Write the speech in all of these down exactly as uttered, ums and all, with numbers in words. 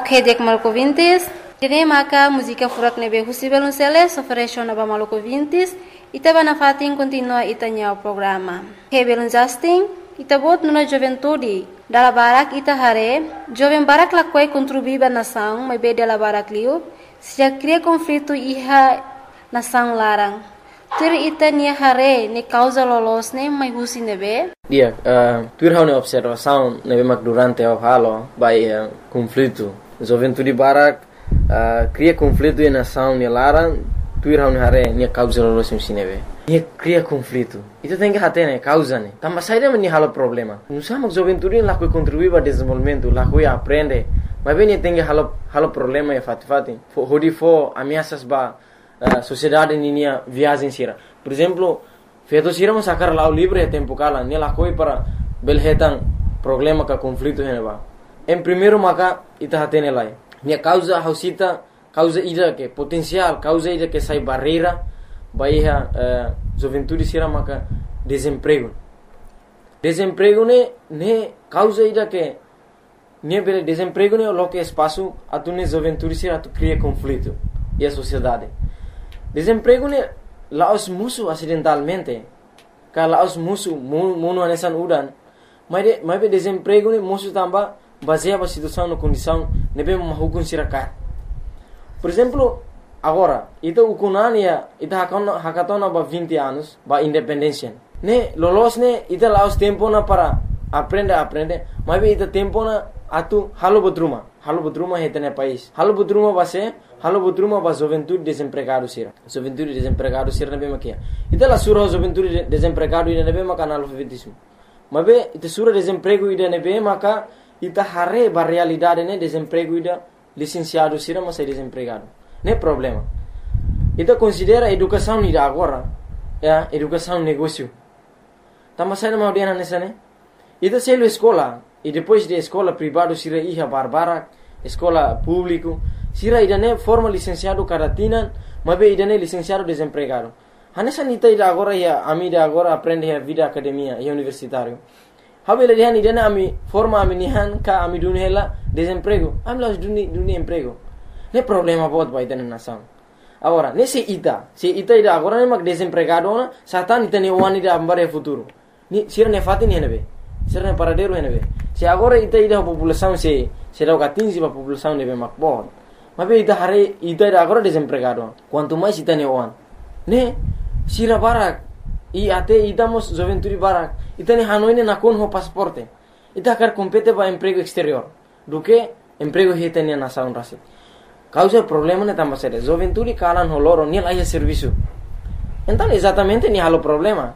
Hedek Maluco Vintes, Tene Maka, música furak nebe Husibel Unceles, oferece na Maluco Vintes, Itaba na fatin continua itanya o programa. Hebel Justin, Itabot nuna juventude, dala barak ita hare, jovem barak lakwai contribuiba nação, mas be dala barak liu, se já cria conflito iha nação larang. Tur ita nia hare, ne causa lolos ne, mas husi nebe? Dia, uh, tur hau ne observação nebe mak durante o halo, by uh, conflito. Juventude barak uh, cria conflito e nação ne larang, tur hau ne hare, nia causa lolos ne nebe. Nia cria conflito. Itu tem que hate ne, causa ne. Tambah saída meni halo problema. Nusa mak juventude lakoi contribuir para desenvolvimento, lakoi aprende. Mas bem tem que halo halo problema e fati-fati. Hodi fo ameaças ba Uh, sociedade ninia viagem sira. Por exemplo, feito sira mas sacar lá o livre tempo cala, ne la coi para belhetan problema ka conflito heneba. Em primeiro maka ita hatene lai. Ne causa hausita, causa ida que potencial, causa ida que sai barreira, baiha uh, juventude sira maka desemprego. Desemprego ne ne causa ida que ne bele desemprego ne lo que espaço atune juventude sira tu cria conflito e a sociedade. Desemprego ne laos musuh acidentalmente. Kalau laos musuh munu anesan udan. Mas de, mas desemprego ne musuh tambah baseado na situação na condição nebe mahukun sirakat. Por exemplo, agora, ita ukunania ita hakatona hakatona ba vinte anos ba independência. Ne lolos ne ita laos tempo na para aprender aprender. Mas ita tempo na atu halo butruma. Halo butruma hetene país. Halo butruma base Halo butruma ba juventude desempregado sira. Juventude desempregado sira nabe makia. Ita la sura juventude desempregado ida nabe maka analfabetismo. Mabe ita sura desemprego ida nabe maka ita hare ba realidade ne desemprego ida licenciado sira mas desempregado. Ne problema. Ita considera educação ida agora, ya, educação negócio. Tama sai na audiana nessa ne. Ita selo escola e depois de escola privado sira iha barbara, escola público sira idane forma licenciado caratinan, mabe idane licenciado desempregado. Hanesa nita ida agora ya ami ida agora aprende a vida academia e universitário. Habele dihan idane ami forma ami nihan ka ami dunhela desemprego. Ami las duni duni emprego. Ne problema bot ba idane nação. Agora, nesse ita, se ita ida agora ne mak desempregado na, satan ita ne wan ida ambare futuro. Ni sira ne fatin henebe. Sira ne paradero henebe. Se agora ita ida população se se dá quinze ba população nebe mak bot. Mas ita hari ita ida agora desempregado. Quanto mais ita ne wan. Ne sira barak i ate ita mos juventude barak. Ita ne hanoi ne nakon ho pasaporte. Ita kar compete ba emprego exterior. Do que emprego heta ne nação rasi. Causa problema ne tambah sério. Juventude kalan ho loro ni lai serviço. Então exatamente ni halo problema.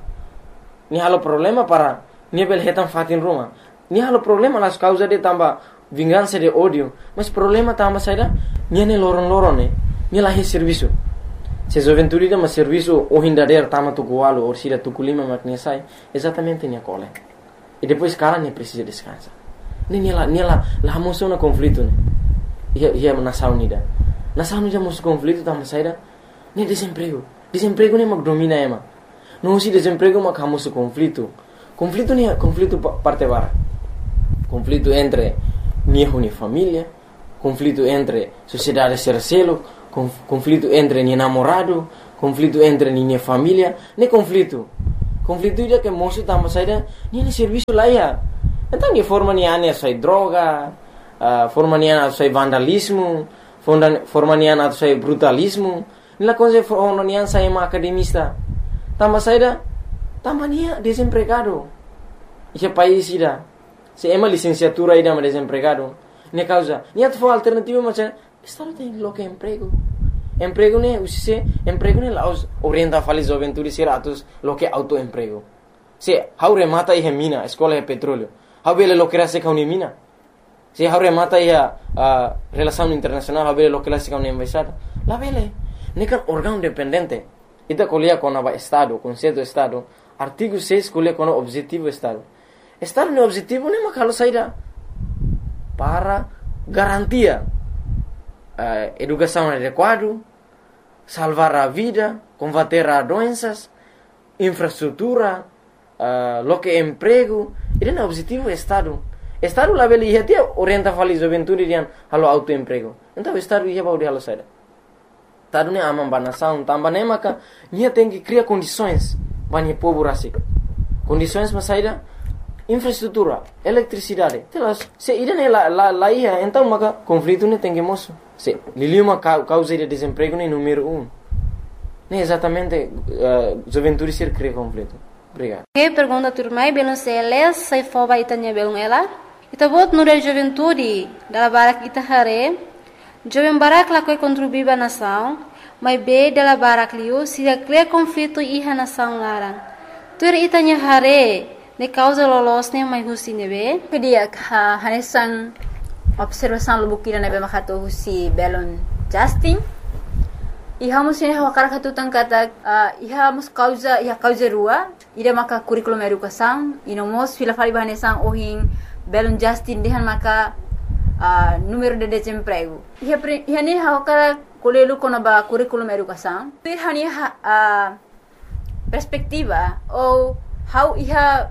Ni halo problema para ni bel hetan fatin rumah. Ni halo problema las causa de tambah vingança de ódio, mas problema tambah saída niane loron-loron ne, ni lahi serviço. Se juventude da mas serviço o hindader tama tukualo ou sida tukulima maknia sai, exatamente ni cole. E depois cara ne precisa descansar. Ni ni la ni la la moção na conflito ne. Ia ia nação nida. Nação nida mos conflito tambah saída ni desemprego. Desemprego ne mak domina ema. Não se desemprego mak hamos conflito. Conflito ni conflito parte bara. Conflito entre niho ni família, conflito entre sociedade sercelo, conflito entre ni namorado, conflito entre ni família, ne conflito. Conflito ida que moço tambah saída ni ni serviço lá ya. Então ni forma ni ane sai droga, uh, forma ni ane sai vandalismo, forma ni ane sai brutalismo, ni la coisa forma ni ane sai ma academista. Tambah saída tambah ni desempregado. Esse país ida se ema licenciatura ida ma desempregado. Ne causa, ni atfo alternativa macam estado tem lo que emprego. Emprego ne usise emprego ne laos orienta fali juventude siratus lo que auto emprego. Se haure mata ihe mina, escola e petróleo. Habele lo que rase kauni mina. Se haure mata ihe uh, relação internacional, habele lo que rase kauni embaixada. La vele, ne kan órgão dependente. Ita colia com aba estado, conceito estado. Artigo seis colia com objetivo estado. Estado ne objetivo ne makalo saída para garantia uh, educação adequada, salvar a vida, combater as doenças, infraestrutura, uh, lo que emprego. Ele é o objetivo do Estado. Estado lá beli ia orienta fali juventude dian halo autoemprego. Então estado ia baudi halo saida. Estado ne amam banação, tamba ne maka nia tem que criar condições bani povo rasik. Condições mas saida infraestrutura, eletricidade. Telas, se ida ne la la la ia, então maka conflito ne tem que moço. Se liliu uma causa de desemprego ne número um. Ne exatamente uh, juventude ser cria conflito. Obrigado. Que pergunta turmai belum seles sai foba itanya belum ela. Ita bot nure juventude dala barak ita hare. Jovem barak la koi contribuir ba nação, mas be dala barak liu se cria conflito iha nação larang. Tur itanya hare ne causa lolos ne mai husi nebe. Kedia ha hanesan observação lubukira nebe makato husi belon Justin. Iha musin hawa karakatu tangkata uh, iha mus causa iha causa rua ida maka curriculum educação inomos fila fali bahanesan ohin belon Justin dehan maka uh, número de desemprego iha iha ne hawa kara kolelu kono ba curriculum educação pir hani uh, perspectiva ou how iha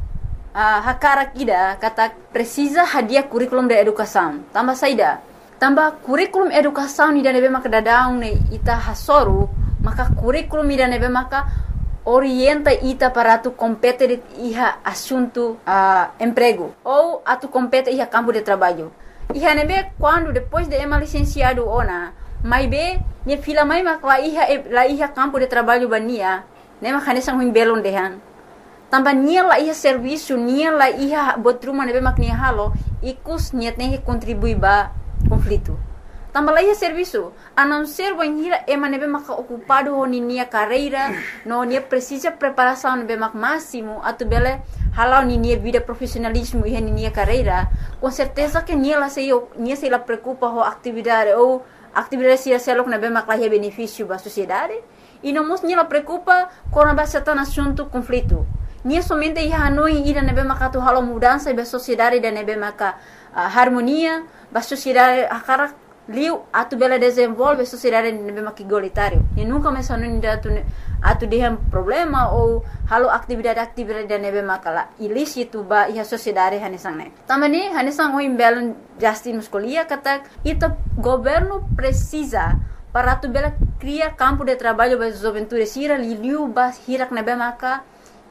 uh, hakara kida kata precisa hadia curriculum de educação tambah saida tambah kurikulum educação ni nebe maka dadaung ne ita hasoru maka kurikulum ni nebe maka orienta ita para tu compete iha assunto uh, emprego ou atu compete iha campo de trabalho iha nebe quando depois de ema licenciado ona mai be ni fila mai maka la iha la iha campo de trabalho bania ne maka nesang huim belon dehan tambah nia la iha serviço nia la iha botruma nebe mak nia halo ikus niat ne contribui ba conflito. Tambah lagi serviço, a não ser banhira ema nebe maka ocupado ho nia carreira, no nia precisa preparação nebe mak máximo, atu bele halau nia vida profissionalismo e nia carreira, com certeza que nia la sei nia sei la preocupa ho atividade ou atividade se selok nebe mak la benefício ba sociedade, e não mos nia la preocupa com a base tan assunto conflito. Nia somente ia hanoi ida nebe maka tu halau mudança ba sociedade da nebe maka uh, harmonia ba sociedade akara liu atu bela desenvolve sociedade nebe maka igualitário e nunca mais hanoi ida atu atu dehem problema ou halau atividade-atividade da nebe maka la ilícito ba ia sociedade hanesang ne tamani hanesang oi belon Justin muscolia kata ita governo precisa para tu bela criar campo de trabalho ba juventude sira liu ba hirak nebe maka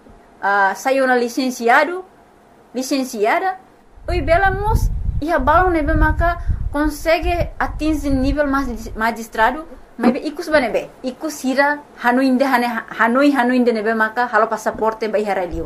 Uh, saiu na licenciado, licenciada, oi bela mos ia balão nebe maka consegue atingir nível magistrado, mas ikus banebe, ikus hira hanuinde hane hanoi hanuinde nebe maka halo passaporte ba hira liur.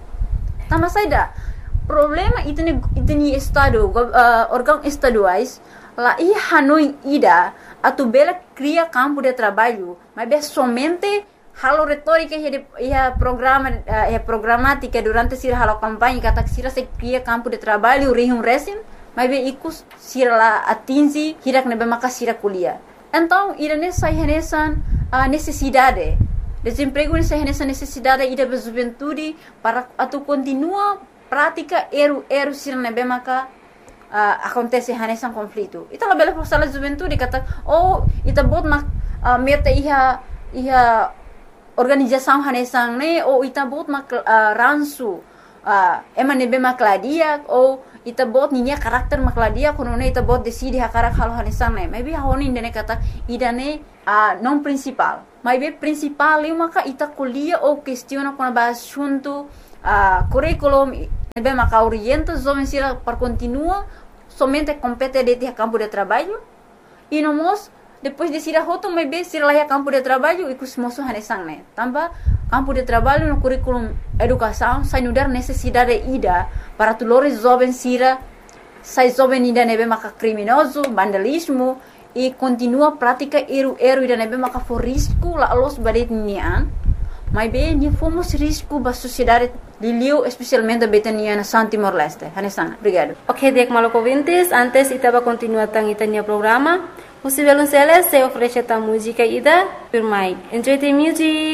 Tama saida problema itu ni itu ni estado uh, órgão estaduais lá ia hanoi ida atu bela cria campo de trabalho, mas be somente halo retórica ia programa ia programática durante sira halo campanha kata sira se cria campo de trabalho rihum resim mas be ikus sira la atingi hirak nebe maka sira kuliah então ira nessa renesan a necessidade desemprego nessa renesan necessidade ida be juventude para atu continua prática eru eru sira nebe maka uh, acontece renesan conflito ita la bela sala juventude kata oh ita bot mak uh, meta iha iha organização hanesang ne ou ita bot mak uh, ransu uh, ema nebe makladia ou ita bot ninya karakter makladia kono ne ita bot decide hakarak halo hanesang ne maybe honi ndene kata idane uh, non principal maybe principal eu maka ita kuliah ou questiona kono ba assunto uh, curriculum nebe maka orienta jovem sira para continua somente compete de campo de trabalho e nomos depois de sira hoto mai be sira lá campo de trabalho e cusmoso hanesang ne tambah campo de trabalho no curriculum educação sai nudar necessidade ida para tulores jovens sira sai jovem ida nebe maka criminoso vandalismo e continua prática eru eru ida nebe maka for risco la los badet nian mai be ni fomos risco ba sociedade liliu especialmente betania na Santi Morleste hanesang obrigado. Ok, dek maloko vintes antes itaba continua tang itania programa. Você vai lançar essa oferece a música ida, por mais. Enjoy the music.